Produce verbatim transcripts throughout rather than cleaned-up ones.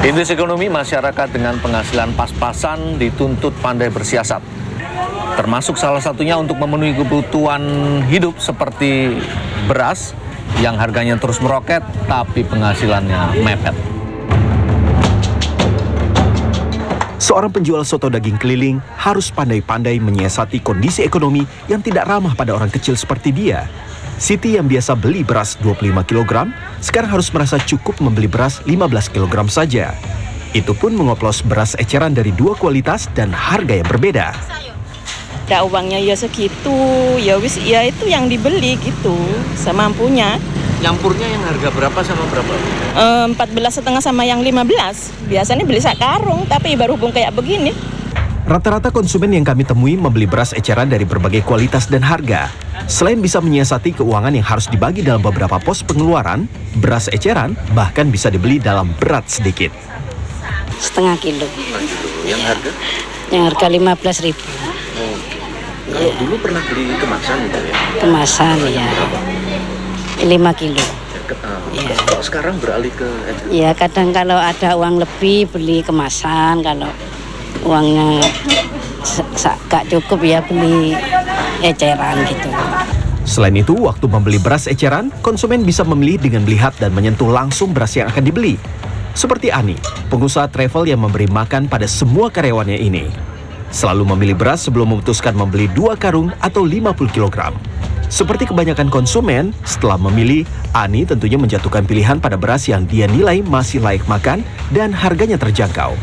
Indeks ekonomi masyarakat dengan penghasilan pas-pasan dituntut pandai bersiasat. Termasuk salah satunya untuk memenuhi kebutuhan hidup seperti beras yang harganya terus meroket tapi penghasilannya mepet. Seorang penjual soto daging keliling harus pandai-pandai menyiasati kondisi ekonomi yang tidak ramah pada orang kecil seperti dia. Siti yang biasa beli beras dua puluh lima kilogram, sekarang harus merasa cukup membeli beras lima belas kilogram saja. Itu pun mengoplos beras eceran dari dua kualitas dan harga yang berbeda. Ada uangnya ya segitu, ya wis ya itu yang dibeli gitu, semampunya. Nyampurnya yang harga berapa sama berapa? empat belas setengah sama yang lima belas. Biasanya beli sak karung, tapi baru hubung kayak begini. Rata-rata konsumen yang kami temui membeli beras eceran dari berbagai kualitas dan harga. Selain bisa menyiasati keuangan yang harus dibagi dalam beberapa pos pengeluaran, beras eceran bahkan bisa dibeli dalam berat sedikit. Setengah kilo. Yang harga? Yang harga lima belas ribu. Oh. Kalau ya. Dulu pernah beli kemasan gitu ya? Kemasan ya. lima kilo. Ya. Kok sekarang beralih ke eceran? Ya kadang kalau ada uang lebih beli kemasan, kalau uangnya gak cukup ya beli eceran gitu. Selain itu, waktu membeli beras eceran, konsumen bisa memilih dengan melihat dan menyentuh langsung beras yang akan dibeli. Seperti Ani, pengusaha travel yang memberi makan pada semua karyawannya ini. Selalu memilih beras sebelum memutuskan membeli dua karung atau lima puluh kilogram. Seperti kebanyakan konsumen, setelah memilih, Ani tentunya menjatuhkan pilihan pada beras yang dia nilai masih layak makan dan harganya terjangkau.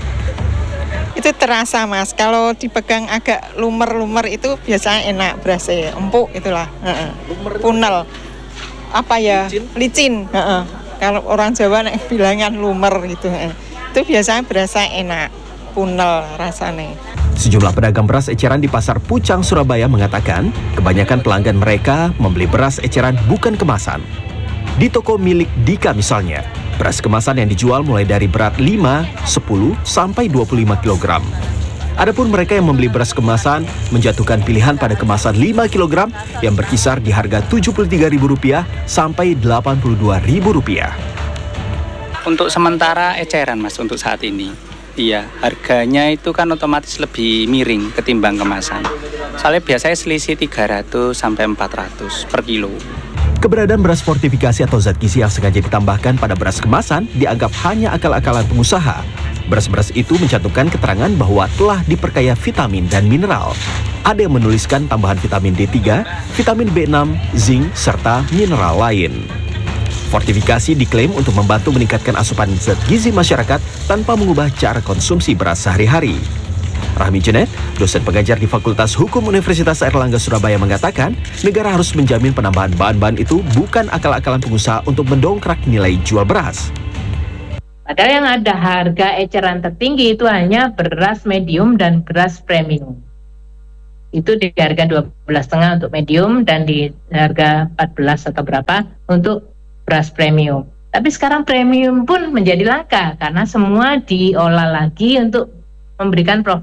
Itu terasa mas, kalau dipegang agak lumer-lumer itu biasanya enak berasnya, empuk itulah. Uh-uh. Punel, apa ya, licin. licin. Uh-uh. Kalau orang Jawa nek bilangan lumer gitu, uh. itu biasanya berasa enak, punel rasanya. Sejumlah pedagang beras eceran di Pasar Pucang, Surabaya mengatakan kebanyakan pelanggan mereka membeli beras eceran bukan kemasan. Di toko milik Dika misalnya, beras kemasan yang dijual mulai dari berat lima, sepuluh, sampai dua puluh lima kilogram. Adapun mereka yang membeli beras kemasan menjatuhkan pilihan pada kemasan lima kilogram yang berkisar di harga tujuh puluh tiga ribu rupiah sampai delapan puluh dua ribu rupiah. Untuk sementara eceran mas untuk saat ini. Iya, harganya itu kan otomatis lebih miring ketimbang kemasan. Soalnya biasanya selisih tiga ratus sampai empat ratus per kilo. Keberadaan beras fortifikasi atau zat gizi yang sengaja ditambahkan pada beras kemasan dianggap hanya akal-akalan pengusaha. Beras-beras itu mencantumkan keterangan bahwa telah diperkaya vitamin dan mineral. Ada yang menuliskan tambahan vitamin D tiga, vitamin B enam, zinc, serta mineral lain. Fortifikasi diklaim untuk membantu meningkatkan asupan zat gizi masyarakat tanpa mengubah cara konsumsi beras sehari-hari. Rahmi Junet, dosen pengajar di Fakultas Hukum Universitas Airlangga Surabaya mengatakan, negara harus menjamin penambahan bahan-bahan itu bukan akal-akalan pengusaha untuk mendongkrak nilai jual beras. Padahal yang ada harga eceran tertinggi itu hanya beras medium dan beras premium. Itu di harga dua belas setengah untuk medium dan di harga empat belas atau berapa untuk beras premium. Tapi sekarang premium pun menjadi langka karena semua diolah lagi untuk memberikan profit